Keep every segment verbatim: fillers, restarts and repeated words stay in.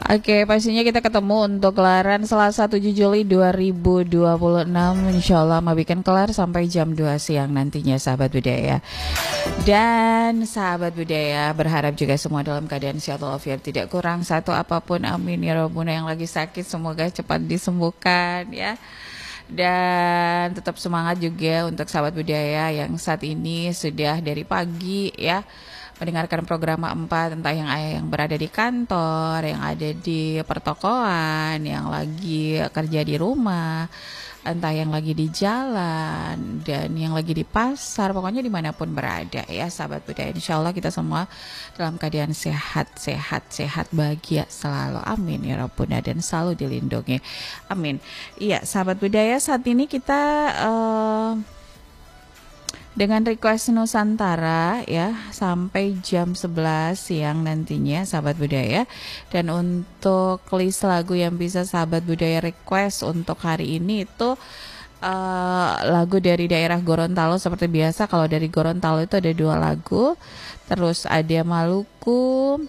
Oke, pastinya kita ketemu untuk gelaran Selasa tujuh Juli dua ribu dua puluh enam. Insya Allah mau bikin kelar sampai jam dua siang nantinya, sahabat budaya. Dan sahabat budaya berharap juga semua dalam keadaan sehat walafiat, tidak kurang satu apapun. Amin ya Rabbuna. Yang lagi sakit semoga cepat disembuhkan ya. Dan tetap semangat juga untuk sahabat budaya yang saat ini sudah dari pagi ya mendengarkan program empat, entah yang yang berada di kantor, yang ada di pertokoan, yang lagi kerja di rumah, entah yang lagi di jalan, dan yang lagi di pasar, pokoknya dimanapun berada ya sahabat budaya. Insya Allah kita semua dalam keadaan sehat, sehat, sehat, bahagia selalu. Amin ya Rabbuna, dan selalu dilindungi. Amin. Iya sahabat budaya, saat ini kita uh, dengan request Nusantara ya sampai jam sebelas siang nantinya sahabat budaya. Dan untuk list lagu yang bisa sahabat budaya request untuk hari ini itu uh, lagu dari daerah Gorontalo seperti biasa. Kalau dari Gorontalo itu ada dua lagu, terus ada Maluku,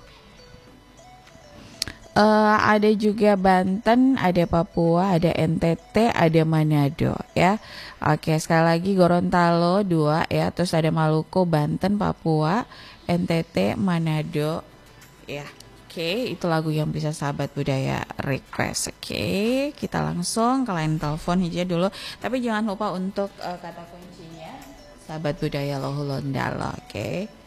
Uh, ada juga Banten, ada Papua, ada N T T, ada Manado ya. Oke, sekali lagi Gorontalo dua ya, terus ada Maluku, Banten, Papua, N T T, Manado ya. Oke, itu lagu yang bisa sahabat budaya request. Oke, kita langsung ke line telepon aja dulu. Tapi jangan lupa untuk uh, kata kuncinya sahabat budaya Lohulondalo. Oke.